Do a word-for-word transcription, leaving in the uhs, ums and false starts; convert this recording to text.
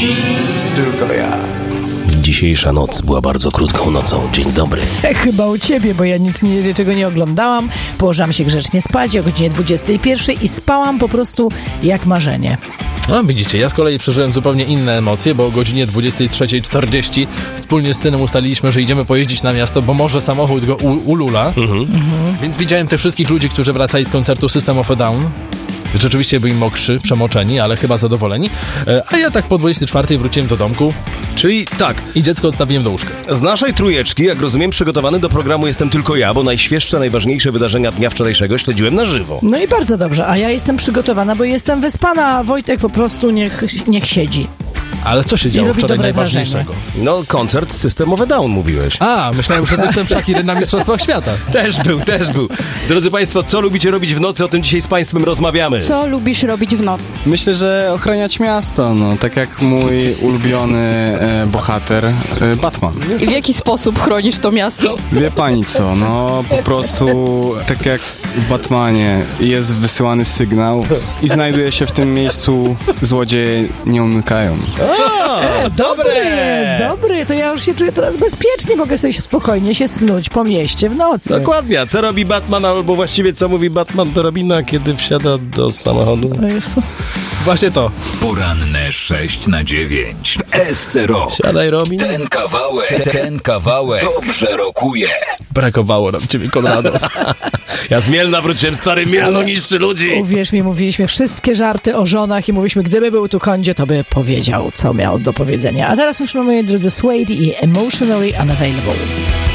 Tylko ja. Dzisiejsza noc była bardzo krótką nocą. Dzień dobry. Chyba u ciebie, bo ja nic nie, czego nie oglądałam. Położyłam się grzecznie spać o godzinie dwudziestej pierwszej i spałam po prostu jak marzenie. No widzicie, ja z kolei przeżyłem zupełnie inne emocje, bo o godzinie dwudziestej trzeciej czterdzieści wspólnie z synem ustaliliśmy, że idziemy pojeździć na miasto, bo może samochód go u- ulula. Mhm. Mhm. Więc widziałem tych wszystkich ludzi, którzy wracali z koncertu System of a Down. Rzeczywiście byli mokrzy, przemoczeni, ale chyba zadowoleni. A ja tak po dwudziestej czwartej wróciłem do domku. Czyli tak. I dziecko odstawiłem do łóżka. Z naszej trójeczki, jak rozumiem, przygotowany do programu jestem tylko ja, bo najświeższe, najważniejsze wydarzenia dnia wczorajszego śledziłem na żywo. No i bardzo dobrze, a ja jestem przygotowana, bo jestem wyspana, a Wojtek po prostu niech, niech siedzi. Ale co się działo wczoraj najważniejszego? wrażenie. No, koncert System of a Down mówiłeś. A, myślałem, że występ Shakiry na Mistrzostwach Świata. Też był, też był. Drodzy Państwo, co lubicie robić w nocy? O tym dzisiaj z Państwem rozmawiamy. Co lubisz robić w nocy? Myślę, że ochraniać miasto, no, tak jak mój ulubiony e, bohater e, Batman. I w jaki sposób chronisz to miasto? Wie pani co, no po prostu tak jak w Batmanie jest wysyłany sygnał i znajduje się w tym miejscu, złodzieje nie umykają. E, dobry jest, dobry. To ja już się czuję teraz bezpiecznie. Mogę sobie spokojnie się snuć po mieście w nocy. Dokładnie. A co robi Batman, albo właściwie co mówi Batman do Robina, kiedy wsiada do samochodu? O Jezu. Właśnie to. Poranne sześć na dziewięć w S C Rock. Siadaj, Robin. Ten kawałek, ten kawałek dobrze rokuje. Brakowało nam ciebie, Konrado. Ja z Mielna wróciłem, stary Mielno niszczy ludzi. Uwierz mi, mówiliśmy wszystkie żarty o żonach i mówiliśmy, gdyby był tu Kondzie, to by powiedział, co miał do powiedzenia. A teraz myślę, moi drodzy, Suede i Emotionally Unavailable.